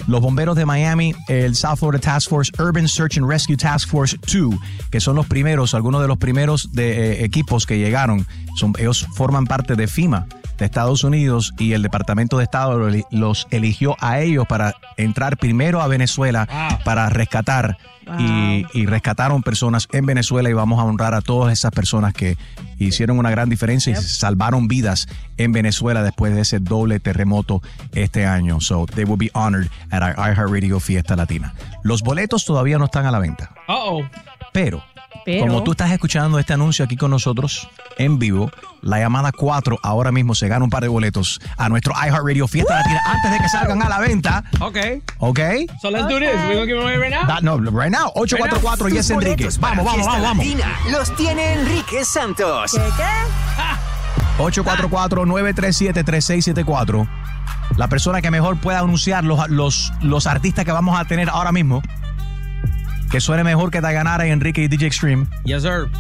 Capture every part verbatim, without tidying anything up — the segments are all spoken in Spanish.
los bomberos de Miami, el South Florida Task Force, Urban Search and Rescue Task Force dos, que son los primeros, algunos de los primeros de, eh, equipos que llegaron. Son, ellos forman parte de FEMA de Estados Unidos y el Departamento de Estado los eligió a ellos para entrar primero a Venezuela wow. para rescatar wow. y, y rescataron personas en Venezuela y vamos a honrar a todas esas personas que hicieron una gran diferencia yep. y salvaron vidas en Venezuela después de ese doble terremoto este año. So they will be honored at our iHeartRadio Fiesta Latina. Los boletos todavía no están a la venta. Uh-oh. Pero Pero, como tú estás escuchando este anuncio aquí con nosotros en vivo, la llamada cuatro ahora mismo se gana un par de boletos a nuestro iHeartRadio Fiesta Latina antes de que salgan a la venta. Ok. Ok. So let's do this. We're gonna give them away right now. That, no, right now. ocho cuatro cuatro Yes Enrique. Vamos, vamos, vamos, vamos. Latina los tiene Enrique Santos. ¿Qué, qué? ocho cuatro cuatro, nueve tres siete, tres seis siete cuatro. La persona que mejor pueda anunciar los, los, los artistas que vamos a tener ahora mismo. Que suene mejor que Dayanara y Enrique y D J Extreme. Yes, sir.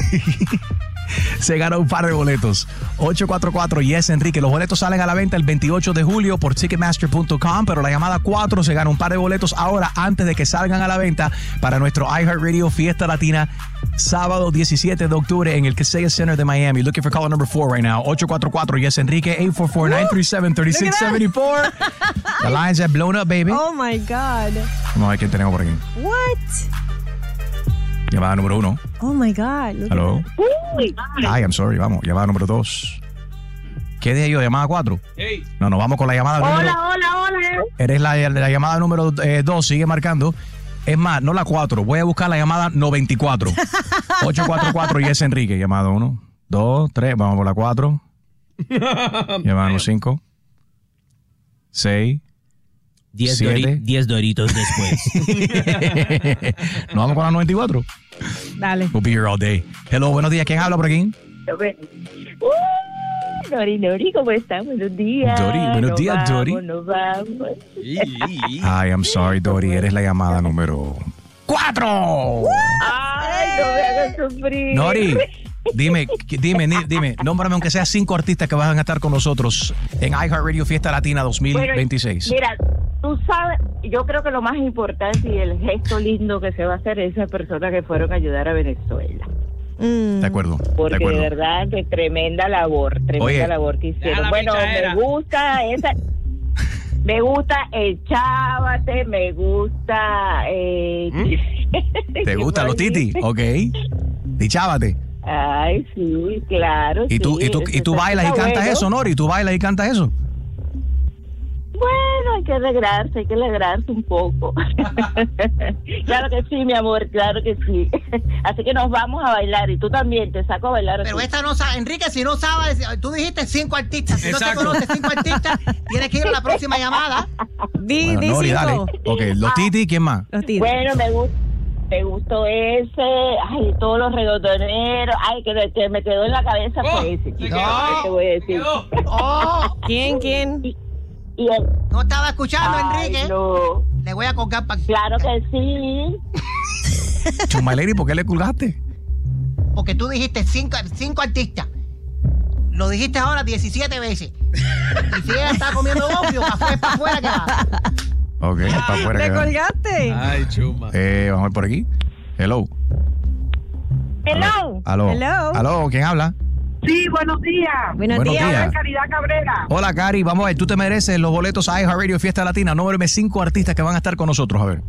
Se gana un par de boletos. ocho cuatro cuatro Yes Enrique. Los boletos salen a la venta el veintiocho de julio por Ticketmaster punto com, pero la llamada cuatro se gana un par de boletos ahora antes de que salgan a la venta para nuestro iHeartRadio Fiesta Latina sábado diecisiete de octubre en el Kaseya Center de Miami. Looking for caller number four right now. ocho cuatro cuatro Yes Enrique, eight four four, nine three seven, three six seven four. The lines have blown up, baby. Oh my God. Vamos a ver quién tenemos por aquí. What? Llamada número uno. Oh my God. Look Hello. at that. Ay, I'm sorry. Vamos. Llamada número dos. ¿Qué dije yo? ¿Llamada cuatro? Hey. No, no, vamos con la llamada Hola, número... hola, hola. Eres la, la llamada número eh, dos. Sigue marcando. Es más, no la cuatro. Voy a buscar la llamada noventa y cuatro. ocho cuatro cuatro Yes Enrique. Llamada uno, dos, tres. Vamos por la cuatro. Llamada número cinco. seis. Diez, dori- diez doritos después. ¿Nos vamos con la noventa y cuatro? Dale. We'll be here all day. Hello, buenos días. ¿Quién habla por aquí? Uh, Dori, Dori, ¿cómo estás? Buenos días. Dori, buenos Nos días, vamos, Dori. Nos vamos. Ay, I'm sorry, Dori. Eres la llamada número cuatro. Ay, no me hagas sufrir. Dori, dime, dime, dime, nómbrame aunque sea cinco artistas que van a estar con nosotros en iHeartRadio Fiesta Latina dos mil veintiséis. Bueno, mira, tú sabes, yo creo que lo más importante y el gesto lindo que se va a hacer es esas personas que fueron a ayudar a Venezuela. De acuerdo. Porque de, acuerdo. de verdad que tremenda labor, tremenda Oye, labor que hicieron. Bueno, pichadera. me gusta esa, me gusta el Chávate, me gusta. Eh, ¿Mm? ¿Te gustan los titi? Ok. Dichávate. Ay, sí, claro. ¿Y tú, sí, y tú, y tú eso bailas y está cantas bueno. eso, Nori? ¿Tú bailas y cantas eso? Bueno, hay que alegrarse, hay que alegrarse un poco. Claro que sí, mi amor, claro que sí. Así que nos vamos a bailar y tú también te saco a bailar. Pero así. esta no sabe, Enrique, si no sabes, tú dijiste cinco artistas. Si Exacto. no te conoces cinco artistas, tienes que ir a la próxima llamada. Di, Bueno, di Nori, cinco. dale. Ok, los titi, ¿quién más? Los tiros. Bueno, me gusta. Me gustó ese, ay, todos los reggaetoneros, ay, que me, que me quedó en la cabeza Oh, fue ese, se chico, quedó, ¿qué te voy a decir? quedó. Oh, ¿Quién, quién? Y, y el, no estaba escuchando, ay, Enrique. no, Le voy a colgar para claro que sí. Chumaleri, ¿por qué le colgaste? porque tú dijiste cinco, cinco artistas. Lo dijiste ahora diecisiete veces. Y si ella está comiendo opio, para afuera, para afuera que va. Ok, para afuera. ¿Te que va. colgaste? Ay, chuma. Eh, vamos a ver por aquí. Hello. Hello. Aló. Hello. Aló, ¿quién habla? Sí, buenos días. Buenos, Buenos días. días. Soy Caridad Cabrera. Hola, Cari. Vamos a ver, tú te mereces los boletos a iHeartRadio Fiesta Latina. Nómbrame cinco artistas que van a estar con nosotros. A ver.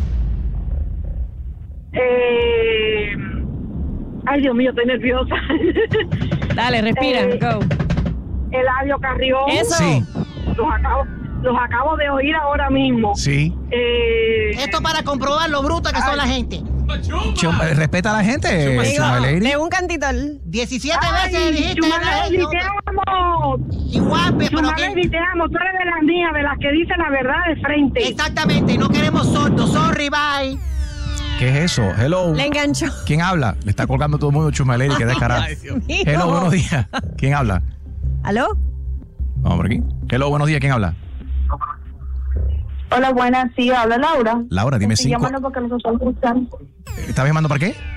Eh... Ay, Dios mío, estoy nerviosa. Dale, respira, Eh, go. Eladio Carrión. Eso. Sí, Los acabo, los acabo de oír ahora mismo. sí. Eh... Esto para comprobar lo bruta que son la gente. Chum- eh, respeta a la gente, eh, Digo, Chumaleri. de un cantito. al- diecisiete Ay, veces dijiste Chumaleri, no, te amo. igual, pero Chumaleri, que, te amo. Tú eres de las mías, de las que dicen la verdad de frente. exactamente, no queremos sordos. Sorry, bye. ¿Qué es eso? Hello. Le enganchó. ¿Quién habla? Le está colgando todo el mundo Chumaleri, que descarado. Ay, Dios. Hello, buenos días. ¿Quién habla? ¿Aló? Vamos por aquí. Hello, buenos días. ¿Quién habla? Hola, buenas, sí, habla Laura. Laura, dime Estoy cinco. llamando porque nos están escuchando. ¿Estás llamando para qué?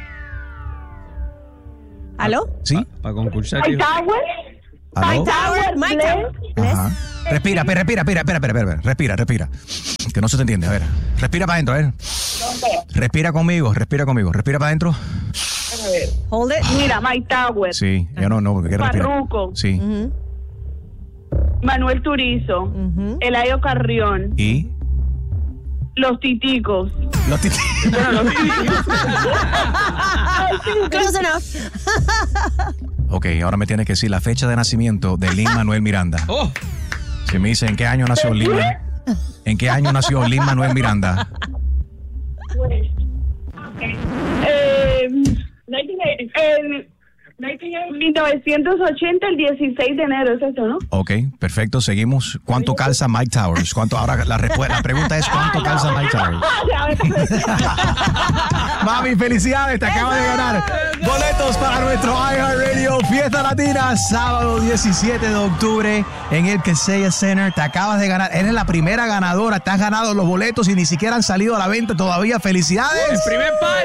¿Aló? ¿Sí? Para concursar. Ay, Tower. Ay, ¿Aló? Tower, Mike Bless. Tower. Ajá. Respira, pe- respira, respira, espera, espera, espera, respira, respira. Que no se te entiende. A ver, respira para adentro, a ver. Respira conmigo, respira conmigo. Respira para adentro. A ver. Hold it. Mira, Mike Tower. Sí, yo no, no, porque quiero respirar. Farruko. Sí. Ujú, Manuel Turizo. ujú. Eladio Carrión. ¿Y? Los Titicos. Los titi- Bueno, los Titicos. Close enough. Ok, ahora me tienes que decir la fecha de nacimiento de Lin-Manuel Miranda. Oh, Si me dice en qué año nació Lin, ¿en qué año nació Lin-Manuel Miranda? Eh, en mil novecientos ochenta, el dieciséis de enero, ¿es eso, no? Ok, perfecto, seguimos. ¿Cuánto calza Mike Towers? ¿Cuánto? Ahora la, respu- la pregunta es ¿cuánto calza Mike Towers? Mami, felicidades, te acabas de ganar boletos para nuestro iHeartRadio Fiesta Latina, sábado diecisiete de octubre en el Kaseya Center. Te acabas de ganar, eres la primera ganadora, te has ganado los boletos y ni siquiera han salido a la venta todavía. ¡Felicidades! primer par.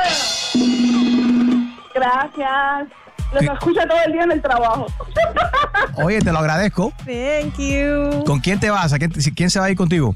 Gracias. Los ¿Qué? escucho todo el día en el trabajo. Oye, te lo agradezco. Thank you. ¿Con quién te vas? ¿A quién, quién se va a ir contigo?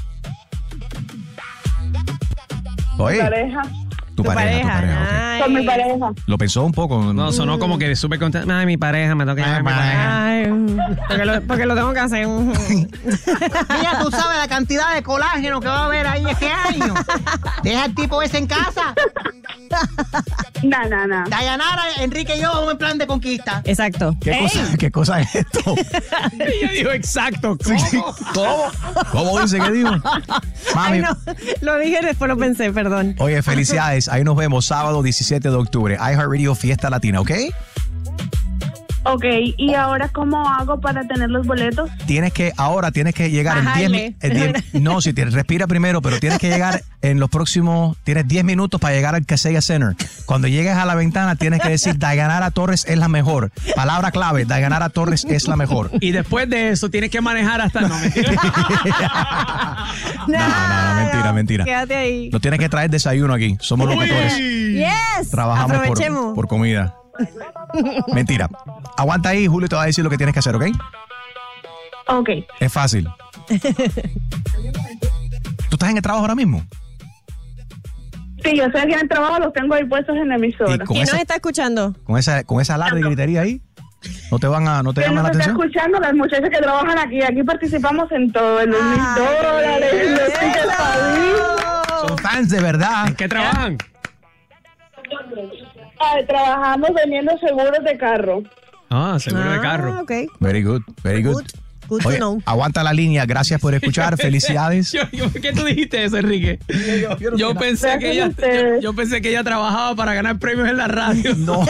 Oye, Pareja. tu pareja, tu pareja, ok. Ay. Con mi pareja. Lo pensó un poco. No, sonó como que súper contento. Ay, mi pareja, me toca llevar mi pareja. Ay, porque lo, porque lo tengo que hacer. Mira, tú sabes la cantidad de colágeno que va a haber ahí este año. Deja al tipo ese en casa. No, no, no. Dayanara, Enrique y yo vamos en plan de conquista. Exacto. ¿Qué, cosa, ¿Qué cosa es esto? Ella dijo exacto. ¿Cómo? ¿Cómo? ¿Cómo dice que digo? Mami, Ay, no. Lo dije y después lo pensé, perdón. oye, felicidades. Ahí nos vemos sábado diecisiete de octubre. iHeartRadio Fiesta Latina, ¿ok? Ok, ¿y ahora cómo hago para tener los boletos? Tienes que, ahora tienes que llegar en diez Bajarle. minutos. No, si tienes, respira primero, pero tienes que llegar en los próximos, tienes diez minutos para llegar al Kaseya Center. Cuando llegues a la ventana tienes que decir, Dayanara Torres es la mejor. Palabra clave, Dayanara Torres es la mejor. Y después de eso tienes que manejar hasta no mentira. No, no, no, mentira, mentira. Quédate ahí. No tienes que traer desayuno aquí. Somos locutores. Yes. Trabajamos por, Aprovechemos. por comida. Mentira. Aguanta ahí, Julio te va a decir lo que tienes que hacer, ¿ok? Ok. Es fácil. ¿Tú estás en el trabajo ahora mismo? Sí, yo estoy aquí en el trabajo, los tengo ahí puestos en la Y emisora. con ¿Quién esa, nos está escuchando? con esa, con esa alarde y gritería ahí, ¿no te van a, no te ¿Quién llaman nos la está atención? escuchando? Las muchachas que trabajan aquí. Aquí participamos en todo. En los mil Ay, dólares, en los tickets para mí. Son fans de verdad. ¿En qué trabajan? Ay, trabajamos vendiendo seguros de carro. Ah, seguro de carro. Ah, ok. Very good, very good. Good. Good to Oye, know. aguanta la línea. Gracias por escuchar. Felicidades. Yo, yo, ¿Por qué tú dijiste eso, Enrique? Yo pensé que ella, yo, yo pensé que ella trabajaba para ganar premios en la radio. No.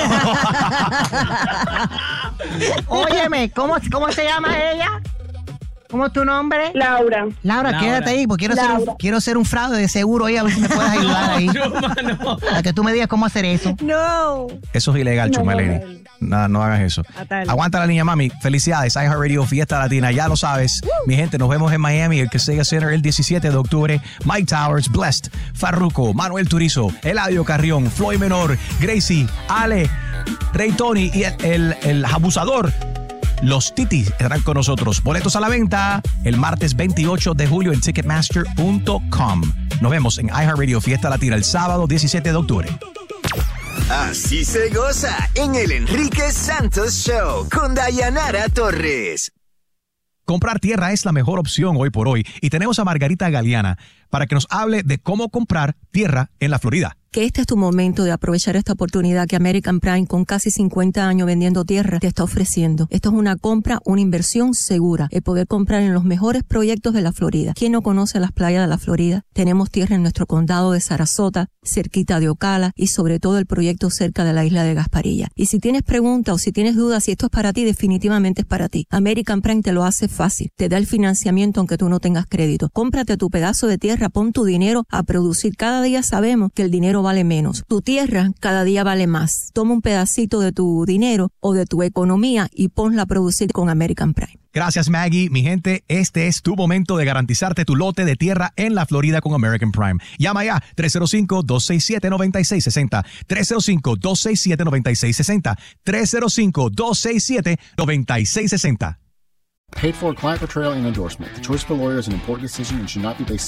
Óyeme, ¿cómo, ¿cómo se llama ella? ¿Cómo es tu nombre? Laura. Laura, Laura. quédate ahí, porque quiero ser, un, Laura. quiero ser un fraude de seguro ahí, a ver si me puedes ayudar ahí. No, mano. Para que tú me digas cómo hacer eso. No. Eso es ilegal, No, Chuma no, Lady. No, no hagas eso. Fatal. Aguanta la línea, mami. Felicidades. iHeartRadio Fiesta Latina. Ya lo sabes. Mi gente, nos vemos en Miami, el Kaseya Center, el diecisiete de octubre. Mike Towers, Blessed, Farruko, Manuel Turizo, Eladio Carrión, Floyd Menor, Gracie, Ale, Ray Tony y el, el, el abusador. Los Titis estarán con nosotros. Boletos a la venta el martes veintiocho de julio en ticketmaster punto com. Nos vemos en iHeartRadio Fiesta Latina el sábado diecisiete de octubre. Así se goza en el Enrique Santos Show con Dayanara Torres. Comprar tierra es la mejor opción hoy por hoy y tenemos a Margarita Galeana para que nos hable de cómo comprar tierra en la Florida. Que este es tu momento de aprovechar esta oportunidad que American Prime, con casi cincuenta años vendiendo tierra, te está ofreciendo. Esto es una compra, una inversión segura, el poder comprar en los mejores proyectos de la Florida. ¿Quién no conoce las playas de la Florida? Tenemos tierra en nuestro condado de Sarasota, cerquita de Ocala y sobre todo el proyecto cerca de la isla de Gasparilla. Y si tienes preguntas o si tienes dudas si esto es para ti, definitivamente es para ti. American Prime te lo hace fácil, te da el financiamiento aunque tú no tengas crédito. Cómprate tu pedazo de tierra, pon tu dinero a producir. Cada día sabemos que el dinero vale menos. Tu tierra cada día vale más. Toma un pedacito de tu dinero o de tu economía y ponla a producir con American Prime. Gracias, Maggie. Mi gente, este es tu momento de garantizarte tu lote de tierra en la Florida con American Prime. Llama ya tres cero cinco, dos seis siete, nueve seis seis cero, tres cero cinco, dos seis siete, nueve seis seis cero, tres cero cinco, dos seis siete, nueve seis seis cero. Paid for client portrayal and endorsement. The choice of a lawyer is an important decision and should not be based